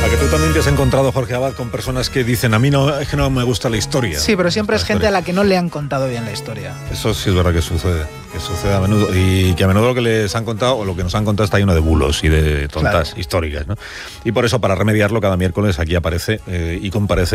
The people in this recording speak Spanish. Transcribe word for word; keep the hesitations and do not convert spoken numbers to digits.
A que tú también te has encontrado, Jorge Abad, con personas que dicen, a mí no, es que no me gusta la historia. Sí, pero siempre la es gente historia. a la que no le han contado bien la historia. Eso sí es verdad que sucede, que sucede a menudo, y que a menudo lo que les han contado, o lo que nos han contado, está lleno de bulos y de tontas Claro. históricas, ¿no? Y por eso, para remediarlo, cada miércoles aquí aparece eh, y comparece